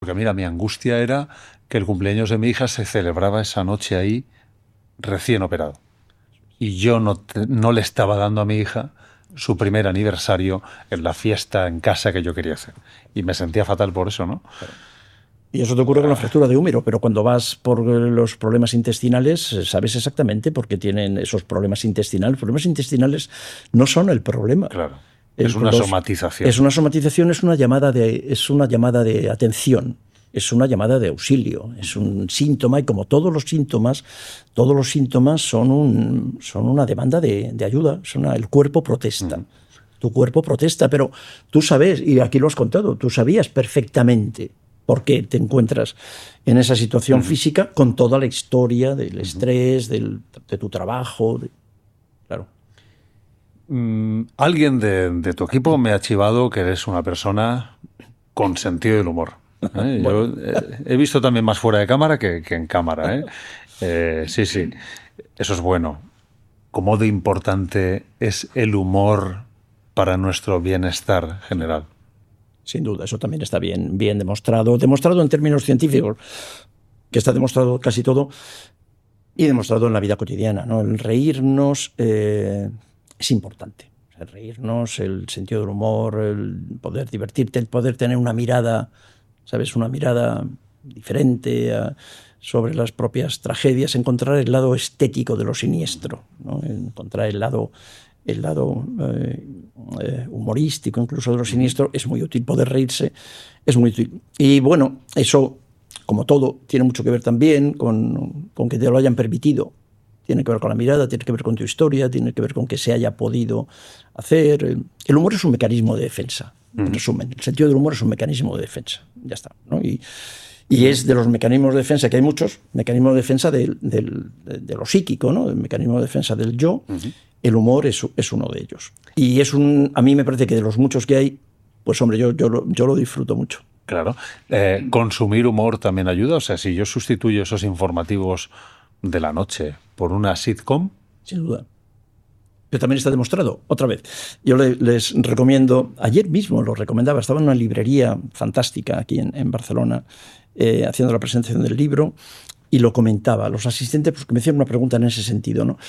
porque mira, mi angustia era que el cumpleaños de mi hija se celebraba esa noche ahí, recién operado. Y yo no le estaba dando a mi hija su primer aniversario en la fiesta en casa que yo quería hacer. Y me sentía fatal por eso, ¿no? Y eso te ocurre con la fractura de húmero, pero cuando vas por los problemas intestinales, sabes exactamente por qué tienen esos problemas intestinales. Los problemas intestinales no son el problema. Claro. Es una somatización. Es una somatización, es una llamada de atención, es una llamada de auxilio, es un síntoma, y como todos los síntomas son una demanda de ayuda. El cuerpo protesta. Tu cuerpo protesta, pero tú sabes, y aquí lo has contado, tú sabías perfectamente por qué te encuentras en esa situación física, con toda la historia del estrés, de tu trabajo. Claro. Alguien de tu equipo me ha chivado que eres una persona con sentido del humor. Bueno. Yo he visto también más fuera de cámara que en cámara. Sí. Eso es bueno. ¿Cómo de importante es el humor para nuestro bienestar general? Sin duda, eso también está bien demostrado. Demostrado en términos científicos, que está demostrado casi todo, y demostrado en la vida cotidiana, ¿no? El reírnos es importante. El reírnos, el sentido del humor, el poder divertirte, el poder tener una mirada, ¿sabes? Una mirada diferente sobre las propias tragedias, encontrar el lado estético de lo siniestro, ¿no? Encontrar el lado humorístico incluso de lo siniestro es muy útil. Poder reírse es muy útil. Y bueno, eso, como todo, tiene mucho que ver también con que te lo hayan permitido. Tiene que ver con la mirada, tiene que ver con tu historia, tiene que ver con que se haya podido hacer. El humor es un mecanismo de defensa, en resumen. El sentido del humor es un mecanismo de defensa. Ya está, ¿no? Y es de los mecanismos de defensa, que hay muchos, mecanismos de defensa de lo psíquico, ¿no? El mecanismo de defensa del yo. El humor es uno de ellos. Y a mí me parece que de los muchos que hay, pues hombre, yo lo disfruto mucho. Claro. ¿Consumir humor también ayuda? O sea, si yo sustituyo esos informativos de la noche por una sitcom... Sin duda. Pero también está demostrado, otra vez. Yo les recomiendo, ayer mismo lo recomendaba, estaba en una librería fantástica aquí en Barcelona, haciendo la presentación del libro, y lo comentaba. Los asistentes, pues, que me hicieron una pregunta en ese sentido, ¿no?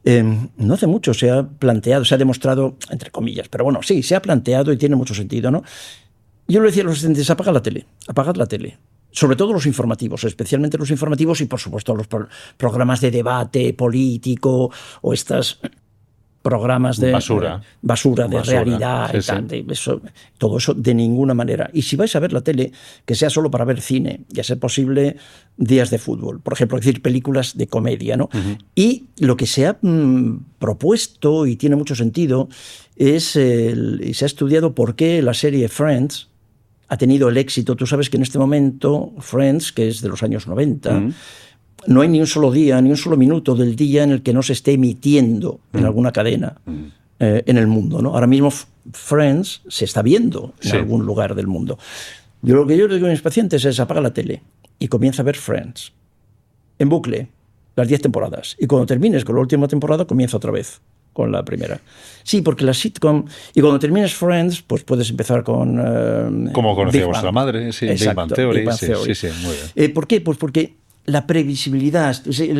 No hace mucho se ha planteado, se ha demostrado, entre comillas, pero bueno, sí, se ha planteado y tiene mucho sentido, ¿no? Yo le decía a los asistentes, apagad la tele. Sobre todo los informativos, especialmente los informativos, y por supuesto los programas de debate político o estas programas de basura de realidad, sí, y tal, sí. Todo eso de ninguna manera. Y si vais a ver la tele, que sea solo para ver cine, y a ser posible días de fútbol, por ejemplo, es decir, películas de comedia, ¿no? Y lo que se ha propuesto, y tiene mucho sentido, y se ha estudiado por qué la serie Friends ha tenido el éxito. Tú sabes que en este momento Friends, que es de los años 90, no hay ni un solo día, ni un solo minuto del día en el que no se esté emitiendo en alguna cadena en el mundo, ¿no? Ahora mismo Friends se está viendo en algún lugar del mundo. Lo que yo le digo a mis pacientes es: apaga la tele y comienza a ver Friends en bucle, las 10 temporadas. Y cuando termines con la última temporada, comienza otra vez con la primera. Sí, porque la sitcom... Y cuando termines Friends, pues puedes empezar con... Como conocía vuestra madre, sí. Exacto, Big Bang Theory. Big Bang Theory. Sí, muy bien. ¿Por qué? Pues porque la previsibilidad,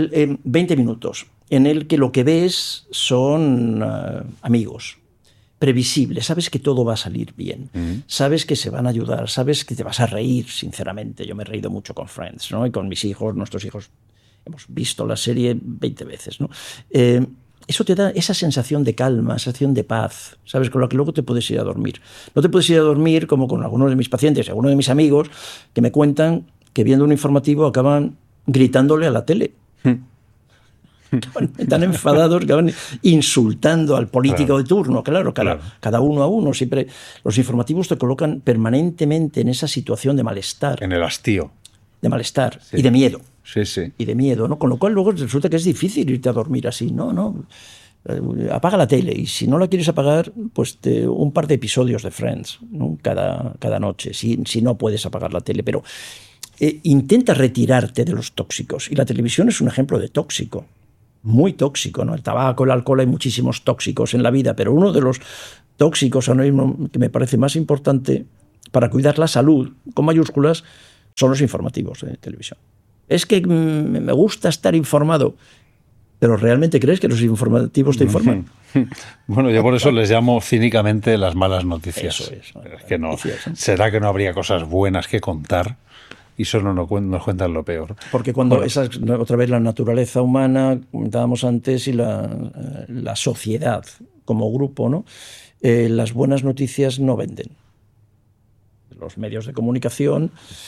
20 minutos, en el que lo que ves son amigos, previsibles, sabes que todo va a salir bien, sabes que se van a ayudar, sabes que te vas a reír, sinceramente. Yo me he reído mucho con Friends, ¿no? Y con mis hijos, nuestros hijos, hemos visto la serie 20 veces, ¿no? Eso te da esa sensación de calma, sensación de paz, ¿sabes? Con lo que luego te puedes ir a dormir. No te puedes ir a dormir como con algunos de mis pacientes, algunos de mis amigos, que me cuentan que viendo un informativo acaban gritándole a la tele. Están enfadados, que van insultando al político de turno, claro, cada uno a uno. Siempre los informativos te colocan permanentemente en esa situación de malestar. En el hastío. De malestar y de miedo. Sí. Y de miedo, ¿no? Con lo cual luego resulta que es difícil irte a dormir así, ¿no? Apaga la tele, y si no la quieres apagar, pues un par de episodios de Friends, ¿no? cada noche, si no puedes apagar la tele. Pero intenta retirarte de los tóxicos. Y la televisión es un ejemplo de tóxico. Muy tóxico, ¿no? El tabaco, el alcohol, hay muchísimos tóxicos en la vida, pero uno de los tóxicos ahora mismo que me parece más importante para cuidar la salud, con mayúsculas, son los informativos de televisión. Es que me gusta estar informado, pero ¿realmente crees que los informativos te informan? Bueno, yo por eso les llamo cínicamente las malas noticias. Eso es. Es que no. ¿Será que no habría cosas buenas que contar? Y solo nos cuentan lo peor. Porque cuando otra vez la naturaleza humana, comentábamos antes, y la sociedad como grupo, ¿no? Las buenas noticias no venden. Los medios de comunicación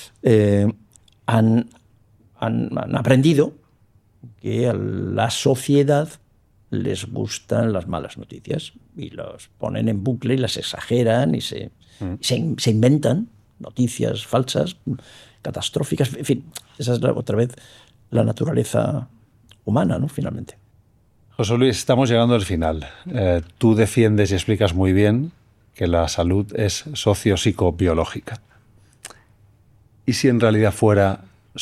han aprendido que a la sociedad les gustan las malas noticias y las ponen en bucle y las exageran y se inventan noticias falsas, catastróficas. En fin, esa es otra vez la naturaleza humana, ¿no? Finalmente. José Luis, estamos llegando al final. Tú defiendes y explicas muy bien que la salud es socio-psicobiológica. ¿Y si en realidad fuera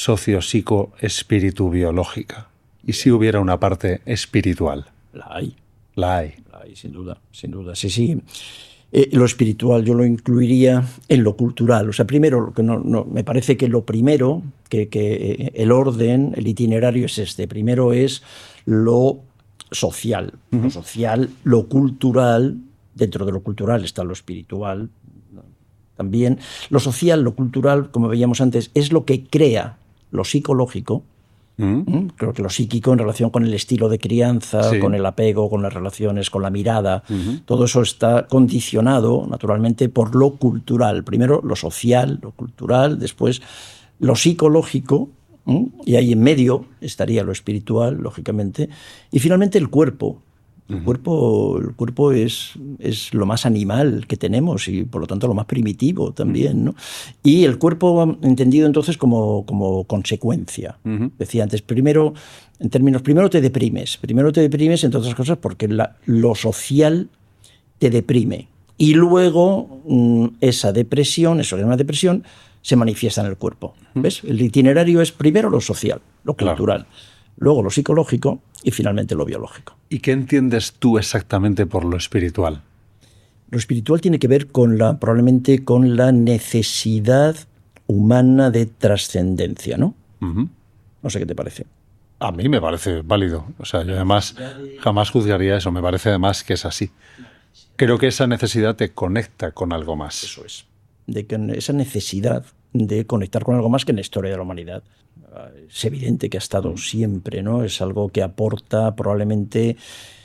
socio-psico-espíritu-biológica? ¿Y si hubiera una parte espiritual? La hay. La hay. La hay, sin duda, sin duda. Sí. Lo espiritual yo lo incluiría en lo cultural. O sea, primero, me parece que lo primero, que el orden, el itinerario es este. Primero es lo social. Lo social, lo cultural. Dentro de lo cultural está lo espiritual también. Lo social, lo cultural, como veíamos antes, es lo que crea lo psicológico. Creo que lo psíquico en relación con el estilo de crianza, sí, con el apego, con las relaciones, con la mirada, todo eso está condicionado naturalmente por lo cultural. Primero lo social, lo cultural, después lo psicológico, y ahí en medio estaría lo espiritual, lógicamente, y finalmente el cuerpo. El cuerpo es lo más animal que tenemos y por lo tanto lo más primitivo también, ¿no? Y el cuerpo entendido entonces como consecuencia. Decía antes, primero te deprimes, entre otras cosas porque lo social te deprime y luego esa depresión, eso que es una depresión, se manifiesta en el cuerpo. ¿Ves? El itinerario es primero lo social, lo cultural, luego lo psicológico y finalmente lo biológico. ¿Y qué entiendes tú exactamente por lo espiritual? Lo espiritual tiene que ver probablemente con la necesidad humana de trascendencia, ¿no? No sé qué te parece. A mí me parece válido. O sea, yo además jamás juzgaría eso. Me parece además que es así. Creo que esa necesidad te conecta con algo más. Eso es. Esa necesidad de conectar con algo más que en la historia de la humanidad. Es evidente que ha estado siempre, ¿no? Es algo que aporta probablemente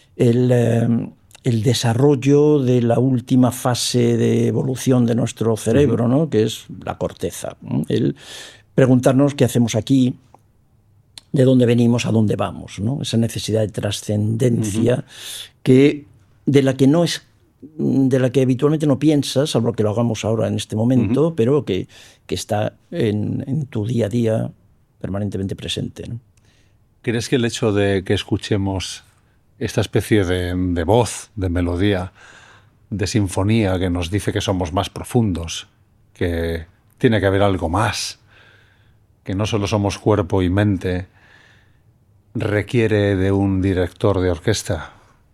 el desarrollo de la última fase de evolución de nuestro cerebro, ¿no? Que es la corteza. El preguntarnos qué hacemos aquí, de dónde venimos, a dónde vamos, ¿no? Esa necesidad de trascendencia de la que habitualmente no piensas, salvo que lo hagamos ahora en este momento, pero que está en tu día a día permanentemente presente, ¿no? ¿Crees que el hecho de que escuchemos esta especie de voz, de melodía, de sinfonía que nos dice que somos más profundos, que tiene que haber algo más, que no solo somos cuerpo y mente, requiere de un director de orquesta?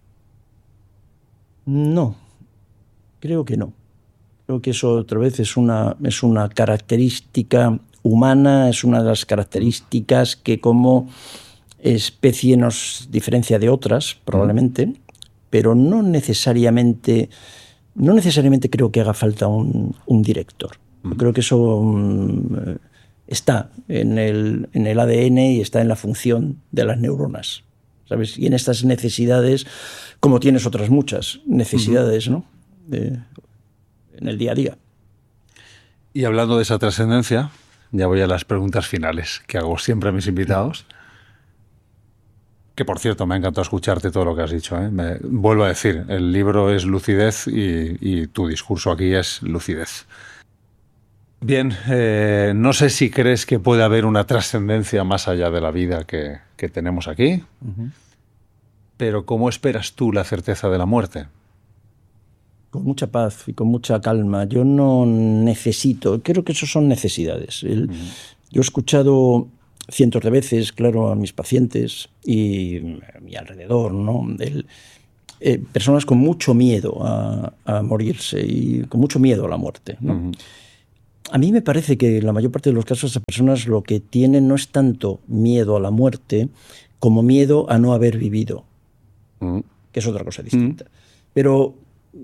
No, creo que no. Creo que eso otra vez es una característica humana, es una de las características que como especie nos diferencia de otras, probablemente, pero no necesariamente creo que haga falta un director. Yo creo que eso está en el ADN y está en la función de las neuronas, ¿sabes? Y en estas necesidades, como tienes otras muchas necesidades, ¿no? En el día a día. Y hablando de esa trascendencia, ya voy a las preguntas finales que hago siempre a mis invitados. Que, por cierto, me ha encantado escucharte todo lo que has dicho, ¿eh? Vuelvo a decir, el libro es lucidez y tu discurso aquí es lucidez. Bien, no sé si crees que puede haber una trascendencia más allá de la vida que tenemos aquí, pero ¿cómo esperas tú la certeza de la muerte? Con mucha paz y con mucha calma. Yo no necesito, creo que eso son necesidades. Yo he escuchado cientos de veces, claro, a mis pacientes y a mi alrededor, ¿no? Personas con mucho miedo a morirse y con mucho miedo a la muerte, ¿no? A mí me parece que en la mayor parte de los casos esas personas lo que tienen no es tanto miedo a la muerte como miedo a no haber vivido, que es otra cosa distinta. Pero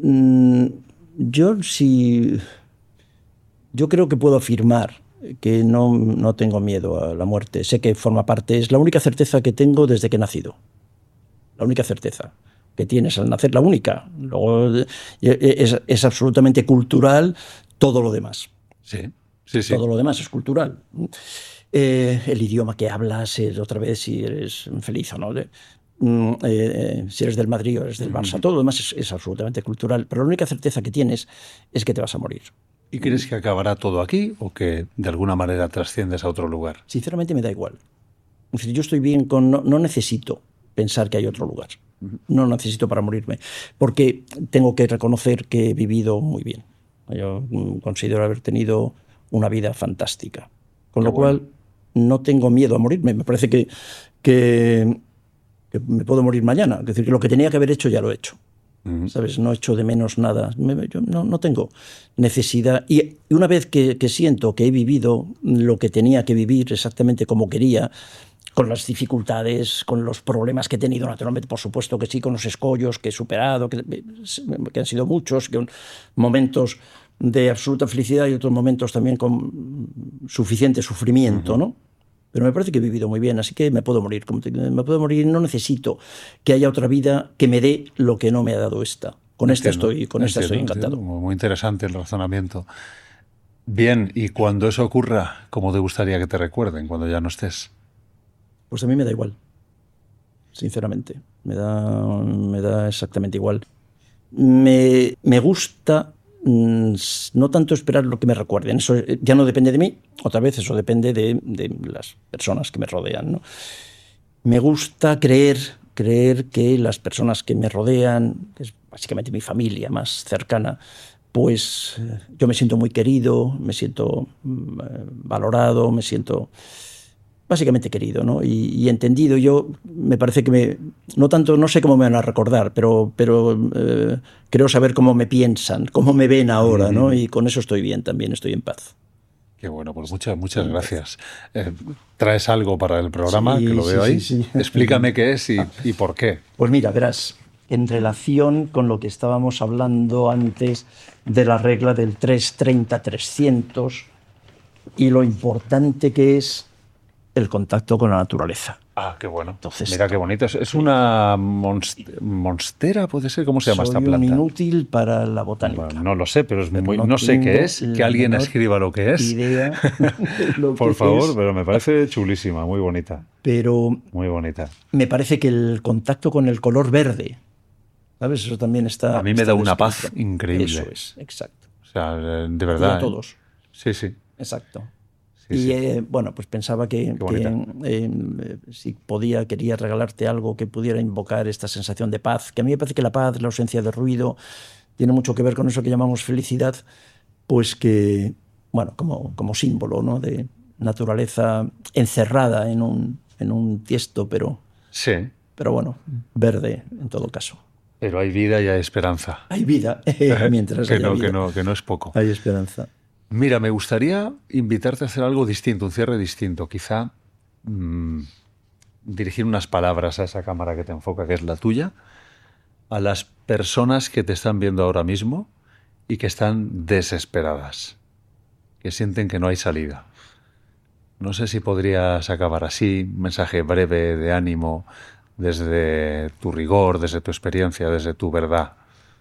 yo creo que puedo afirmar que no tengo miedo a la muerte. Sé que forma parte, es la única certeza que tengo desde que he nacido. La única certeza que tienes al nacer, la única. Luego es absolutamente cultural todo lo demás. Sí. Todo lo demás es cultural. El idioma que hablas, otra vez si eres feliz o no. Si eres del Madrid o eres del Barça, todo lo demás es absolutamente cultural. Pero la única certeza que tienes es que te vas a morir. ¿Y crees que acabará todo aquí o que de alguna manera trasciendes a otro lugar? Sinceramente me da igual. Es decir, yo estoy bien con... No necesito pensar que hay otro lugar. No necesito para morirme. Porque tengo que reconocer que he vivido muy bien. Yo considero haber tenido una vida fantástica. Con lo cual no tengo miedo a morirme. Me parece que me puedo morir mañana. Es decir, que lo que tenía que haber hecho ya lo he hecho. ¿Sabes? No echo de menos nada. Yo no tengo necesidad. Y una vez que siento que he vivido lo que tenía que vivir exactamente como quería, con las dificultades, con los problemas que he tenido, naturalmente, por supuesto que sí, con los escollos que he superado, que han sido muchos, con momentos de absoluta felicidad y otros momentos también con suficiente sufrimiento, ¿no? Pero me parece que he vivido muy bien, así que me puedo morir. Me puedo morir, no necesito que haya otra vida que me dé lo que no me ha dado esta. Con esta estoy encantado. Muy interesante el razonamiento. Bien, y cuando eso ocurra, ¿cómo te gustaría que te recuerden cuando ya no estés? Pues a mí me da igual, sinceramente. Me da exactamente igual. Me gusta no tanto esperar lo que me recuerden. Eso ya no depende de mí. Otra vez eso depende de las personas que me rodean, ¿no? Me gusta creer que las personas que me rodean, que es básicamente mi familia más cercana, pues yo me siento muy querido, me siento valorado, me siento básicamente querido, ¿no? Y entendido. Yo me parece que no sé cómo me van a recordar, pero creo saber cómo me piensan, cómo me ven ahora, ¿no? Y con eso estoy bien también, estoy en paz. Qué bueno, pues muchas gracias. ¿Traes algo para el programa? Sí, que lo veo ahí. Sí. Explícame qué es y por qué. Pues mira, verás, en relación con lo que estábamos hablando antes de la regla del 3-30-300 y lo importante que es el contacto con la naturaleza. Ah, qué bueno. Entonces, mira qué bonito. Es una monstera, puede ser. ¿Cómo se llama esta planta? Soy un inútil para la botánica. Bueno, no lo sé, pero no sé qué es. Que alguien escriba lo que es. Idea Por favor, pero me parece chulísima, muy bonita. Pero muy bonita. Me parece que el contacto con el color verde, ¿sabes? Eso también está. A mí me da una paz increíble. Eso es, exacto. O sea, de verdad. Y a todos. Sí, sí. Exacto. Y bueno, pues pensaba que si quería regalarte algo que pudiera invocar esta sensación de paz, que a mí me parece que la paz, la ausencia de ruido, tiene mucho que ver con eso que llamamos felicidad, pues que, bueno, como símbolo, ¿no? De naturaleza encerrada en un tiesto, pero bueno, verde en todo caso. Pero hay vida y hay esperanza. Hay vida, mientras haya vida. Que no es poco. Hay esperanza. Mira, me gustaría invitarte a hacer algo distinto, un cierre distinto. Quizá dirigir unas palabras a esa cámara que te enfoca, que es la tuya, a las personas que te están viendo ahora mismo y que están desesperadas, que sienten que no hay salida. No sé si podrías acabar así, un mensaje breve de ánimo desde tu rigor, desde tu experiencia, desde tu verdad.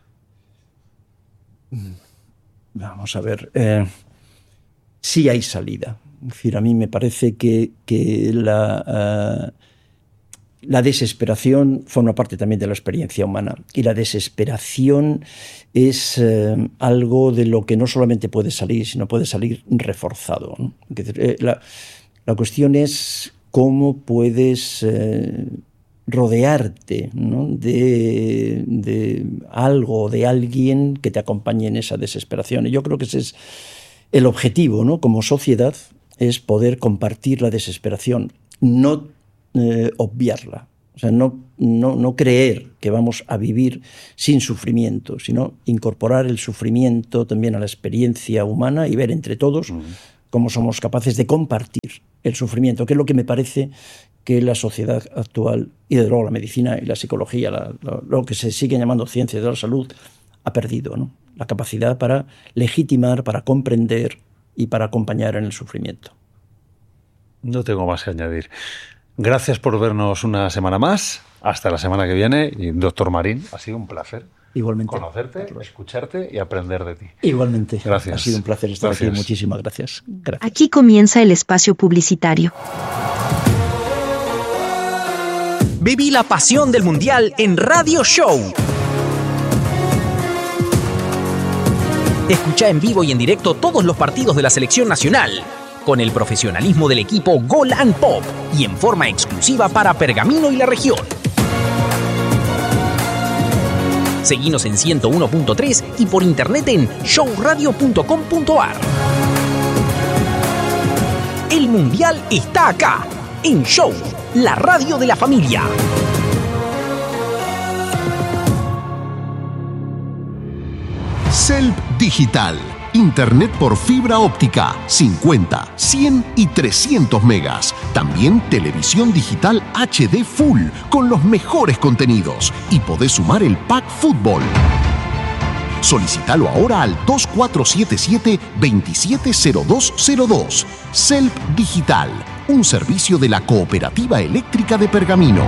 Vamos a ver. Sí hay salida. Es decir, a mí me parece que la desesperación forma parte también de la experiencia humana. Y la desesperación es algo de lo que no solamente puede salir, sino puede salir reforzado, ¿no? Es decir, la cuestión es cómo puedes rodearte, ¿no? de algo, de alguien que te acompañe en esa desesperación. Y yo creo que ese es el objetivo, ¿no? Como sociedad, es poder compartir la desesperación, no obviarla. O sea, no creer que vamos a vivir sin sufrimiento, sino incorporar el sufrimiento también a la experiencia humana y ver entre todos cómo somos capaces de compartir el sufrimiento, que es lo que me parece que la sociedad actual, y desde luego la medicina y la psicología, lo que se sigue llamando ciencia de la salud, ha perdido, ¿no? La capacidad para legitimar, para comprender y para acompañar en el sufrimiento. No tengo más que añadir. Gracias por vernos una semana más. Hasta la semana que viene. Y, doctor Marín, ha sido un placer. Igualmente. Conocerte, escucharte y aprender de ti. Igualmente. Gracias. Ha sido un placer estar aquí. Muchísimas gracias. Aquí comienza el espacio publicitario. Viví la pasión del Mundial en Radio Show. Escucha en vivo y en directo todos los partidos de la selección nacional, con el profesionalismo del equipo Gol and Pop y en forma exclusiva para Pergamino y la región. Seguinos en 101.3 y por internet en showradio.com.ar. El Mundial está acá, en Show, la radio de la familia. CELP Digital. Internet por fibra óptica, 50, 100 y 300 megas. También televisión digital HD Full, con los mejores contenidos. Y podés sumar el pack fútbol. Solicítalo ahora al 2477-270202. CELP Digital, un servicio de la Cooperativa Eléctrica de Pergamino.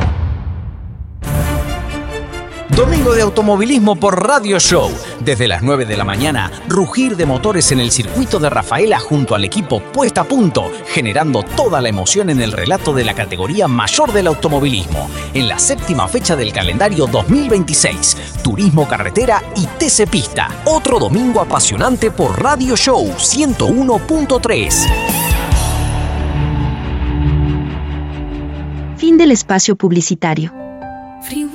Domingo de automovilismo por Radio Show. Desde las 9 de la mañana, rugir de motores en el circuito de Rafaela junto al equipo Puesta a Punto, generando toda la emoción en el relato de la categoría mayor del automovilismo. En la 7ª fecha del calendario 2026, Turismo Carretera y TC Pista. Otro domingo apasionante por Radio Show 101.3. Fin del espacio publicitario.